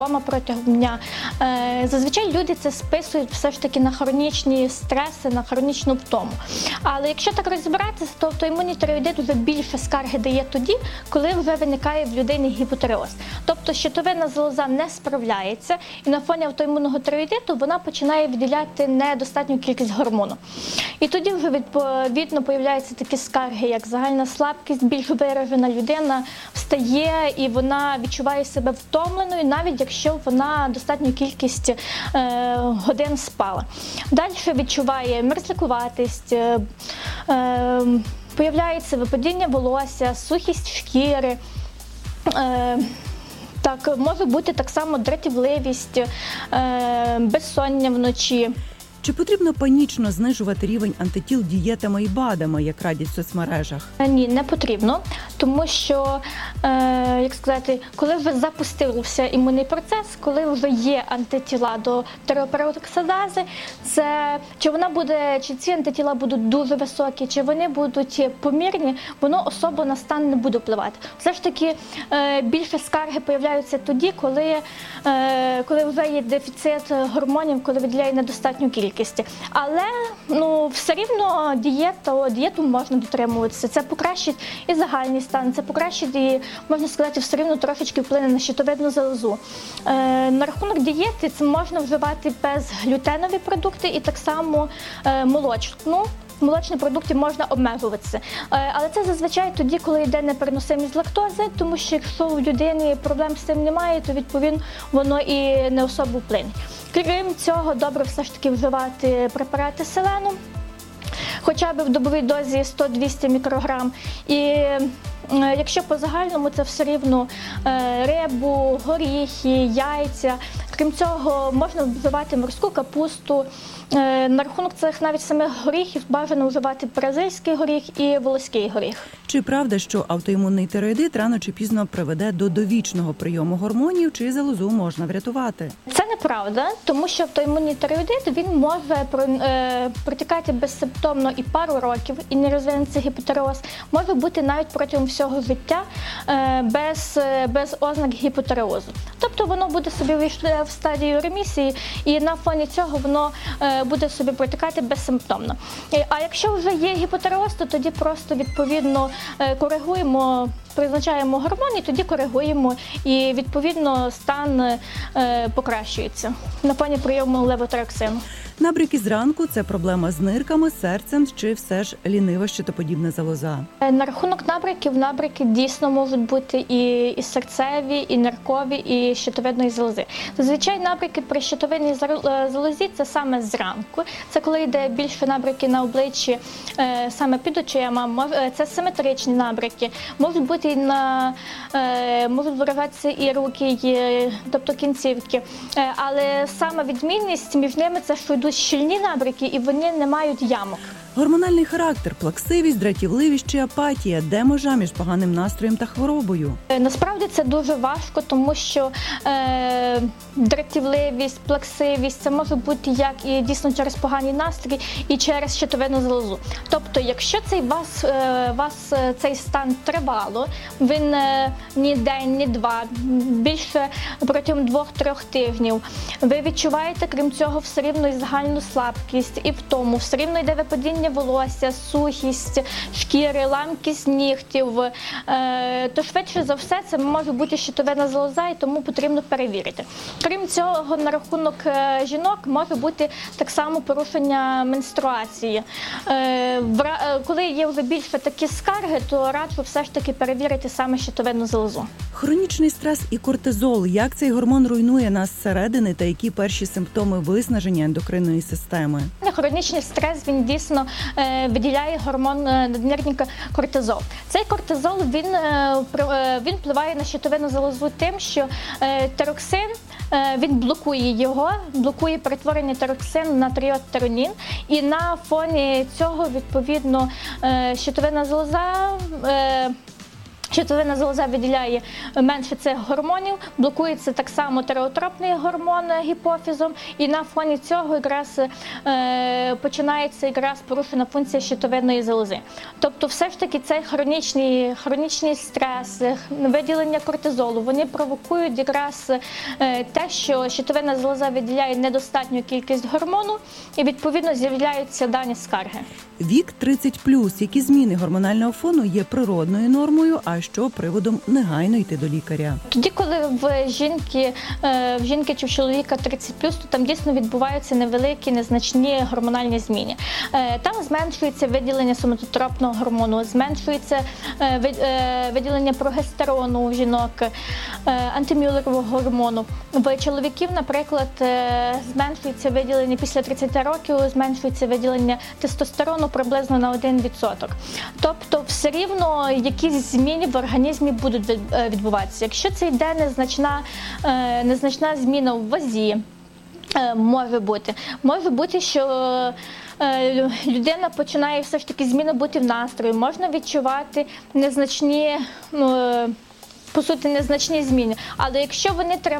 Протягом дня. Зазвичай люди це списують все ж таки на хронічні стреси, на хронічну втому. Але якщо так розібратися, то автоімунний тиреоїдит вже більше скарги дає тоді, коли вже виникає в людини гіпотиреоз. Тобто щитовидна залоза не справляється і на фоні автоімунного тиреоїдиту вона починає виділяти недостатню кількість гормону. І тоді вже відповідно появляються такі скарги, як загальна слабкість, більш виражена людина встає і вона відчуває себе втомленою, навіть якщо вона достатню кількість годин спала. Далі відчуває мерзлякуватість, появляється випадіння волосся, сухість шкіри. Так, може бути так само дратівливість, безсоння вночі. Чи потрібно панічно знижувати рівень антитіл дієтами і БАДами, як радять в соцмережах? Ні, не потрібно, тому що, як сказати, коли вже запустився імунний процес, коли вже є антитіла до тиреопероксидази, чи ці антитіла будуть дуже високі, чи вони будуть помірні, воно особо на стан не буде впливати. Все ж таки більше скарги появляються тоді, коли вже є дефіцит гормонів, коли виділяє недостатню кількість. Але все рівно дієту можна дотримуватися. Це покращить і загальний стан, це покращить і, можна сказати, все рівно трошечки вплине на щитовидну залозу. На рахунок дієти це можна вживати безглютенові продукти і так само молочні продукти можна обмежуватися. Але це зазвичай тоді, коли йде непереносимість лактози, тому що якщо у людини проблем з цим немає, то відповідно воно і не особо вплине. Крім цього, добре все ж таки вживати препарати селену, хоча б в добовій дозі 100-200 мікрограм. І якщо по загальному, це все рівно рибу, горіхи, яйця. Крім цього, можна вживати морську капусту. На рахунок цих навіть самих горіхів бажано вживати бразильський горіх і волоський горіх. Чи правда, що автоімунний тиреоїдит рано чи пізно приведе до довічного прийому гормонів, чи залозу можна врятувати? Це неправда, тому що автоімунний тиреоїдит, він може протікати безсимптомно і пару років, і не розвинеться гіпотиреоз. Може бути навіть протягом всього життя без ознак гіпотиреозу. Тобто воно буде собі вийшло в стадію ремісії, і на фоні цього воно буде собі протікати безсимптомно. А якщо вже є гіпотиреоз, то тоді просто відповідно коригуємо, призначаємо гормон і тоді коригуємо, і відповідно стан покращується на фоні прийому левотироксину. Набряки зранку – це проблема з нирками, серцем чи все ж лінива щитоподібна залоза? На рахунок набряки дійсно можуть бути і серцеві, і ниркові, і щитовидної залози. Зазвичай набряки при щитовидній залозі – це саме зранку. Це коли йде більше набряки на обличчі, саме під очима, це симетричні набряки. Можуть бути можуть виражатися і руки, тобто кінцівки. Але саме відмінність між ними – це що йдуть щільні набряки і вони не мають ямок. Гормональний характер, плаксивість, дратівливість чи апатія – де межа між поганим настроєм та хворобою? Насправді це дуже важко, тому що дратівливість, плаксивість – це може бути як і дійсно через поганий настрій, і через щитовидну залозу. Тобто, якщо вас цей стан тривало, він ні день, ні два, більше протягом 2-3 тижнів, ви відчуваєте, крім цього, все рівно і загальну слабкість, і втому, все рівно йде випадіння волосся, сухість шкіри, ламкість нігтів, то швидше за все це може бути щитовидна залоза, і тому потрібно перевірити. Крім цього, на рахунок жінок може бути так само порушення менструації. Коли є вже більше такі скарги, то раджу все ж таки перевірити саме щитовидну залозу. Хронічний стрес і кортизол – як цей гормон руйнує нас зсередини та які перші симптоми виснаження ендокринної системи? Хронічний стрес, він дійсно виділяє гормон наднирника кортизол. Цей кортизол, він впливає на щитовидну залозу тим, що тироксин, він блокує перетворення тироксину на тріодтиронін, і на фоні цього, відповідно, щитовидна залоза щитовидна залоза виділяє менше цих гормонів, блокується так само тиреотропний гормон гіпофізом, і на фоні цього якраз починається якраз порушена функція щитовидної залози. Тобто все ж таки цей хронічний стрес, виділення кортизолу, вони провокують якраз те, що щитовидна залоза виділяє недостатню кількість гормону і відповідно з'являються дані скарги. Вік 30+. Які зміни гормонального фону є природною нормою, а що приводом негайно йти до лікаря? Тоді, коли в жінки чи в чоловіка 30+, то там дійсно відбуваються невеликі, незначні гормональні зміни. Там зменшується виділення соматотропного гормону, зменшується виділення прогестерону у жінок, антимюллерового гормону. В чоловіків, наприклад, зменшується виділення після 30 років, зменшується виділення тестостерону приблизно на 1%. Тобто все рівно якісь зміни в організмі будуть відбуватися. Якщо це йде незначна зміна в вазі, може бути, що людина починає все ж таки зміна бути в настрої, можна відчувати незначні зміни. Але якщо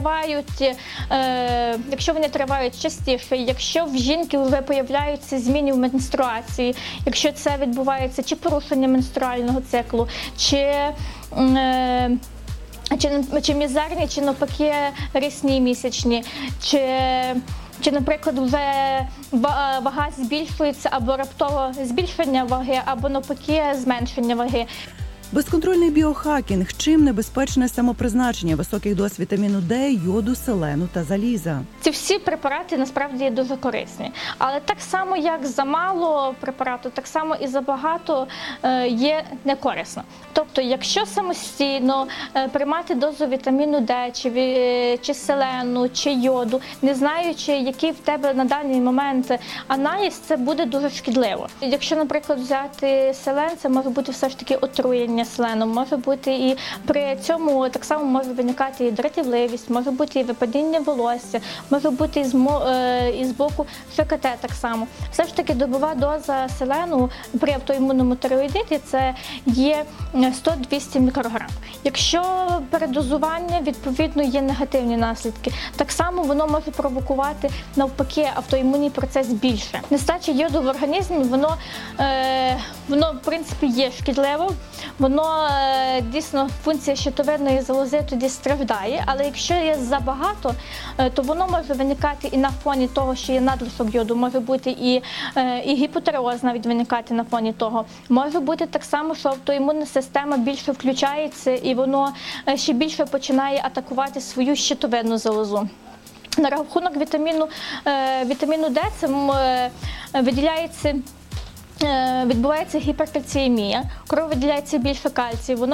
вони тривають частіше, якщо в жінки вже появляються зміни в менструації, якщо це відбувається чи порушення менструального циклу, чи мізерні, чи навпаки рясні місячні, чи, наприклад, вже вага збільшується або раптово збільшення ваги, або навпаки зменшення ваги. Безконтрольний біохакінг. Чим небезпечне самопризначення високих доз вітаміну Д, йоду, селену та заліза? Ці всі препарати насправді є дуже корисні. Але так само, як за препарату, так само і забагато є некорисно. Тобто, якщо самостійно приймати дозу вітаміну Д, чи селену, чи йоду, не знаючи, який в тебе на даний момент аналіз, це буде дуже шкідливо. Якщо, наприклад, взяти селен, це може бути все ж таки отруєння селеном, може бути і при цьому так само може виникати і дратівливість, може бути і випадіння волосся, може бути і з боку ФКТ так само. Все ж таки добова доза селену при автоімунному тиреоїдиті це є 100-200 мікрограм. Якщо передозування, відповідно, є негативні наслідки. Так само воно може провокувати навпаки автоімунний процес більше. Нестача йоду в організмі, воно в принципі є шкідливо. Воно дійсно функція щитовидної залози тоді страждає, але якщо є забагато, то воно може виникати і на фоні того, що є надлишок йоду, може бути і гіпотиреоз навіть виникати на фоні того. Може бути так само, що автоімунна система більше включається і воно ще більше починає атакувати свою щитовидну залозу. На рахунок вітаміну Д це відбувається гіперкальціємія, кров виділяється більше кальцію, воно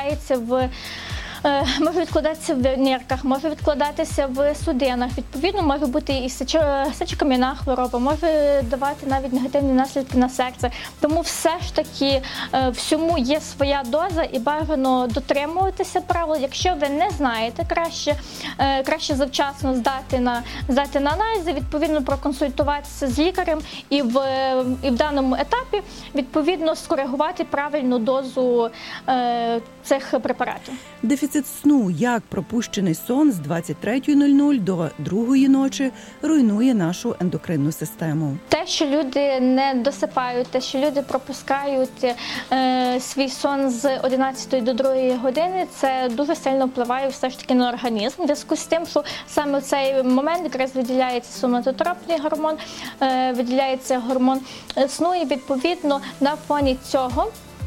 може відкладатися в нирках, може відкладатися в судинах, відповідно може бути і сечокам'яна хвороба, може давати навіть негативні наслідки на серце. Тому все ж таки всьому є своя доза і бажано дотримуватися правил. Якщо ви не знаєте, краще завчасно здати на аналізи, відповідно проконсультуватися з лікарем і в даному етапі відповідно скоригувати правильну дозу цих препаратів. Дефіцит сну, як пропущений сон з 23:00 до 2:00 ночі руйнує нашу ендокринну систему. Те, що люди не досипають, те, що люди пропускають свій сон з 11 до 2 години, це дуже сильно впливає все ж таки на організм. В зв'язку з тим, що саме в цей момент якраз виділяється соматотропний гормон, виділяється гормон сну і відповідно на фоні цього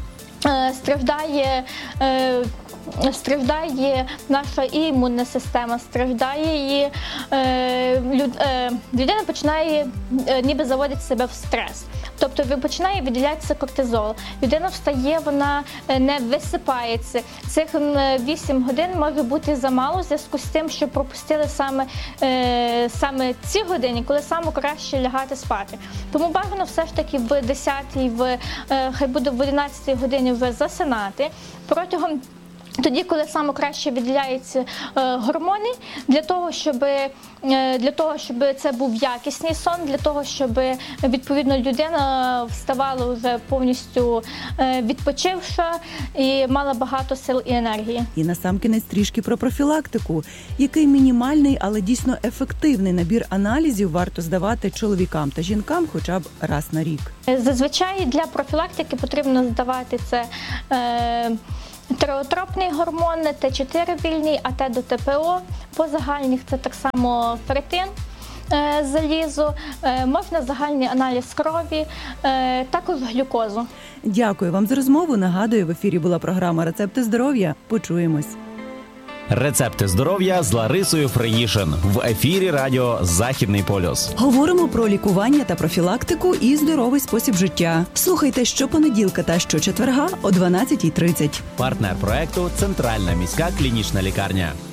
страждає наша і імунна система, страждає людина починає ніби заводити себе в стрес. Тобто починає виділятися кортизол. Людина встає, вона не висипається. Цих 8 годин може бути замало в зв'язку з тим, що пропустили саме ці години, коли саме краще лягати спати. Тому бажано все ж таки в 10-й, хай буде в 11-й годині вже засинати. Протягом тоді, коли саме краще виділяються гормони, для того, щоб це був якісний сон, для того, щоб відповідно людина вставала вже повністю відпочивша і мала багато сил і енергії. І насамкінець трішки про профілактику. Який мінімальний, але дійсно ефективний набір аналізів варто здавати чоловікам та жінкам хоча б раз на рік? Зазвичай для профілактики потрібно здавати це тиреотропний гормон, Т4 вільний, АТ до ТПО. По загальних це так само ферритин, залізо, можна загальний аналіз крові, також глюкозу. Дякую вам за розмову. Нагадую, в ефірі була програма «Рецепти здоров'я». Почуємось. Рецепти здоров'я з Ларисою Фриїшин в ефірі радіо «Західний полюс». Говоримо про лікування та профілактику і здоровий спосіб життя. Слухайте щопонеділка та щочетверга о 12:30. Партнер проекту – Центральна міська клінічна лікарня.